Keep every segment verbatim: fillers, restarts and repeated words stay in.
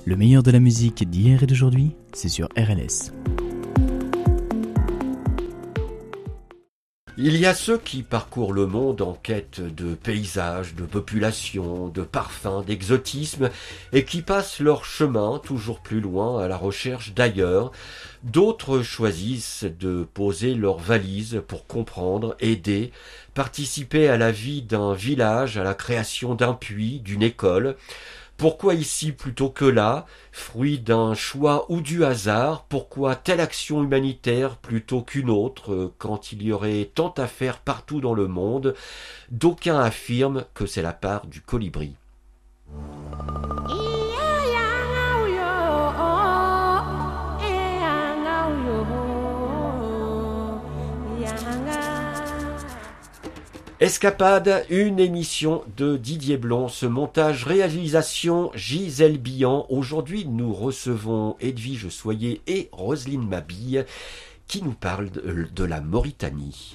Le meilleur de la musique d'hier et d'aujourd'hui, c'est sur R L S. Il y a ceux qui parcourent le monde en quête de paysages, de populations, de parfums, d'exotisme et qui passent leur chemin toujours plus loin à la recherche d'ailleurs. D'autres choisissent de poser leurs valises pour comprendre, aider, participer à la vie d'un village, à la création d'un puits, d'une école. Pourquoi ici plutôt que là? Fruit d'un choix ou du hasard? Pourquoi telle action humanitaire plutôt qu'une autre quand il y aurait tant à faire partout dans le monde? D'aucuns affirment que c'est la part du colibri. Escapade, une émission de Didier Blond, ce montage réalisation Gisèle Billan. Aujourd'hui, nous recevons Edwige Soyer et Roselyne Mabille qui nous parlent de, de la Mauritanie.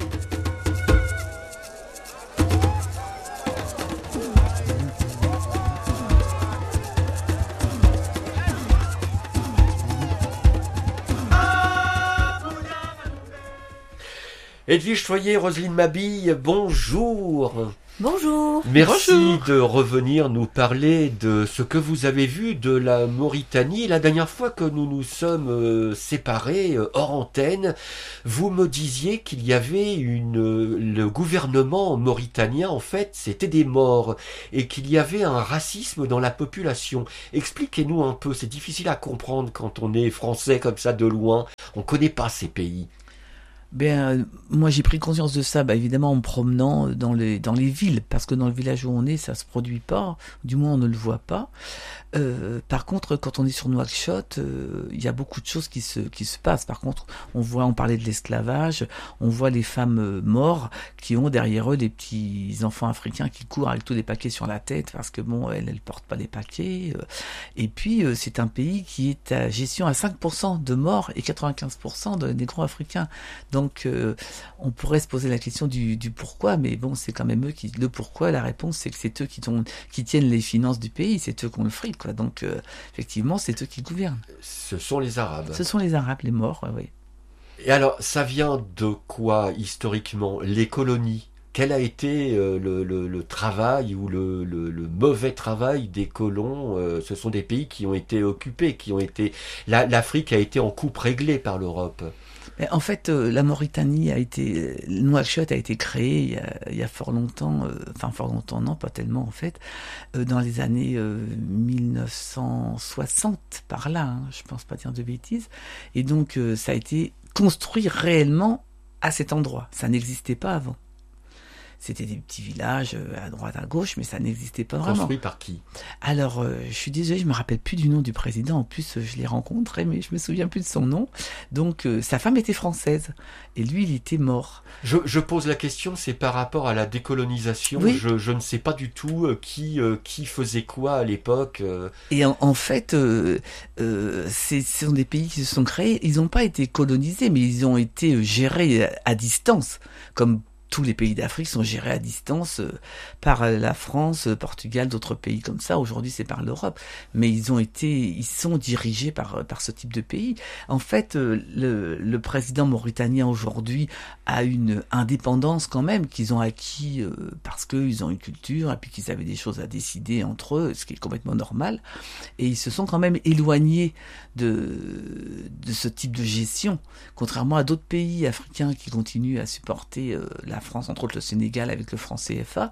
Edwige Soyer, Roselyne Mabille, bonjour. Bonjour. Merci Bonjour. de revenir nous parler de ce que vous avez vu de la Mauritanie. La dernière fois que nous nous sommes euh, séparés euh, hors antenne, vous me disiez qu'il y avait une euh, le gouvernement mauritanien, en fait, c'était des morts et qu'il y avait un racisme dans la population. Expliquez-nous un peu, c'est difficile à comprendre quand on est français comme ça de loin, on connaît pas ces pays. Ben, euh, moi j'ai pris conscience de ça, bah, évidemment en me promenant dans les, dans les villes, parce que dans le village où on est, ça se produit pas, du moins on ne le voit pas. Euh, par contre, quand on est sur Nouakchott, euh, il y a beaucoup de choses qui se, qui se passent. Par contre, on voit, on parlait de l'esclavage, on voit les femmes euh, mortes qui ont derrière eux des petits enfants africains qui courent avec tous des paquets sur la tête, parce que bon, elles, elles portent pas des paquets. Euh, et puis, euh, c'est un pays qui est à gestion à cinq pour cent de morts et quatre-vingt-quinze pour cent de négro-africains. Donc, euh, on pourrait se poser la question du, du pourquoi, mais bon, c'est quand même eux qui, le pourquoi, la réponse, c'est que c'est eux qui, ont, qui tiennent les finances du pays, c'est eux qui ont le fric, quoi. Donc, euh, effectivement, c'est eux qui gouvernent. Ce sont les Arabes. Ce sont les Arabes, les morts, oui. oui. Et alors, ça vient de quoi, historiquement, les colonies? Quel a été euh, le, le, le travail ou le, le, le mauvais travail des colons? euh, Ce sont des pays qui ont été occupés, qui ont été... La, L'Afrique a été en coupe réglée par l'Europe. Mais en fait, euh, la Mauritanie a été, Nouakchott a été créée il y a, il y a fort longtemps, euh, enfin fort longtemps, non, pas tellement en fait, euh, dans les années euh, mille neuf cent soixante, par là, hein, je pense pas dire de bêtises, et donc euh, ça a été construit réellement à cet endroit, ça n'existait pas avant. C'était des petits villages à droite, à gauche, mais ça n'existait pas vraiment. Construit par qui? Alors, euh, je suis désolée, je me rappelle plus du nom du président. En plus, je l'ai rencontré, mais je me souviens plus de son nom. Donc, euh, sa femme était française. Et lui, il était mort. Je, je pose la question, c'est par rapport à la décolonisation. Oui. Je, je ne sais pas du tout euh, qui, euh, qui faisait quoi à l'époque. Euh... Et en, en fait, euh, euh, c'est, ce sont des pays qui se sont créés. Ils n'ont pas été colonisés, mais ils ont été gérés à, à distance, comme tous les pays d'Afrique sont gérés à distance euh, par la France, Portugal, d'autres pays comme ça. Aujourd'hui, c'est par l'Europe. Mais ils ont été, ils sont dirigés par, par ce type de pays. En fait, euh, le, le président mauritanien aujourd'hui a une indépendance quand même qu'ils ont acquis euh, parce qu'ils ont une culture et puis qu'ils avaient des choses à décider entre eux, ce qui est complètement normal. Et ils se sont quand même éloignés de, de ce type de gestion, contrairement à d'autres pays africains qui continuent à supporter euh, la France, entre autres le Sénégal avec le franc C F A.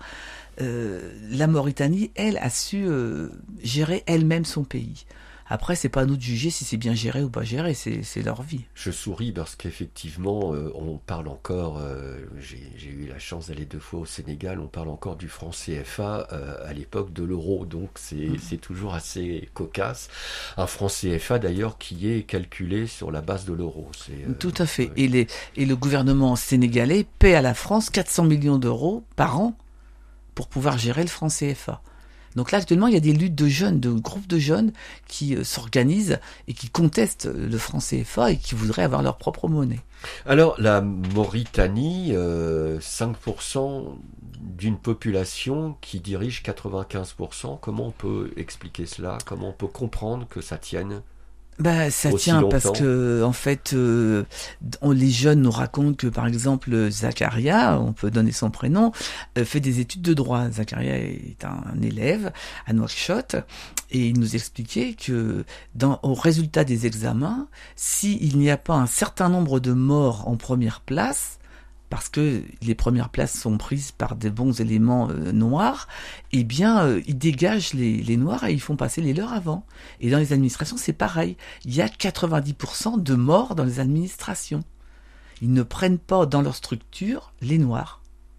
Euh, la Mauritanie, elle, a su euh, gérer elle-même son pays. Après, c'est pas à nous de juger si c'est bien géré ou pas géré, c'est, c'est leur vie. Je souris parce qu'effectivement, euh, on parle encore, euh, j'ai, j'ai eu la chance d'aller deux fois au Sénégal, on parle encore du franc C F A euh, à l'époque de l'euro, donc c'est, mmh. c'est toujours assez cocasse. Un franc C F A d'ailleurs qui est calculé sur la base de l'euro. C'est, euh, Tout à fait. Ouais. Et, les, et le gouvernement sénégalais paie à la France quatre cents millions d'euros par an pour pouvoir gérer le franc C F A. Donc là, actuellement, il y a des luttes de jeunes, de groupes de jeunes qui euh, s'organisent et qui contestent le franc C F A et qui voudraient avoir leur propre monnaie. Alors, la Mauritanie, euh, cinq pour cent d'une population qui dirige quatre-vingt-quinze pour cent, comment on peut expliquer cela? Comment on peut comprendre que ça tienne? Bah, ça aussi tient longtemps? parce que, en fait, euh, on- les jeunes nous racontent que, par exemple, Zakaria, on peut donner son prénom, euh, fait des études de droit. Zakaria est un, un élève à Nouakchott et il nous expliquait que, dans, au résultat des examens, s'il n'y a pas un certain nombre de morts en première place, parce que les premières places sont prises par des bons éléments euh, noirs, eh bien, euh, ils dégagent les, les noirs et ils font passer les leurs avant. Et dans les administrations, c'est pareil. Il y a quatre-vingt-dix pour cent de morts dans les administrations. Ils ne prennent pas dans leur structure les noirs.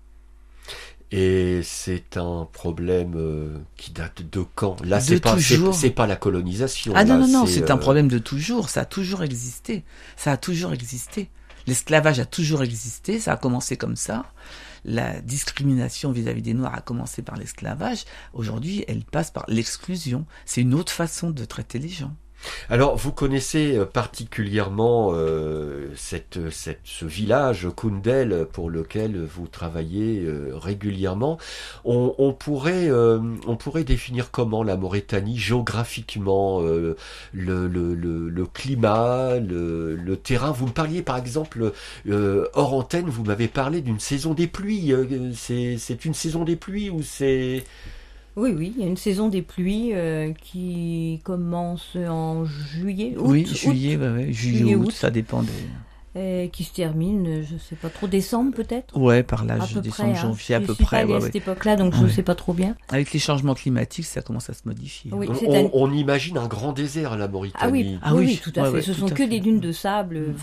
Et c'est un problème euh, qui date de quand? Là, De c'est pas, c'est, toujours. c'est pas la colonisation. Ah non, là, non, non, c'est euh, un problème de toujours. Ça a toujours existé. Ça a toujours existé. L'esclavage a toujours existé. Ça a commencé comme ça. La discrimination vis-à-vis des Noirs a commencé par l'esclavage. Aujourd'hui, elle passe par l'exclusion. C'est une autre façon de traiter les gens. Alors, vous connaissez particulièrement euh, cette, cette, ce village, Koundel, pour lequel vous travaillez euh, régulièrement. On, on, pourrait, euh, on pourrait définir comment la Mauritanie géographiquement, euh, le, le, le, le climat, le, le terrain. Vous me parliez par exemple, euh, hors antenne, vous m'avez parlé d'une saison des pluies. C'est, c'est une saison des pluies ou c'est... Oui, oui, il y a une saison des pluies euh, qui commence en juillet, août, oui, août, juillet, ouais, ouais, juillet, juillet, août, août. ça dépend des... et qui se termine, je sais pas trop, décembre peut-être. Ouais, par là, À je peu décembre, près, hein. janvier, à Je peu suis près. pas allée Ouais, à ouais. cette époque-là, donc je ne Ouais. sais pas trop bien. Avec les changements climatiques, ça commence à se modifier. Oui, On, c'est on, un- on imagine un grand désert, la Mauritanie. Ah oui, Ah oui, oui, oui, tout à ouais, fait. ouais, Ce tout sont à que fait. des dunes de sable, Mm.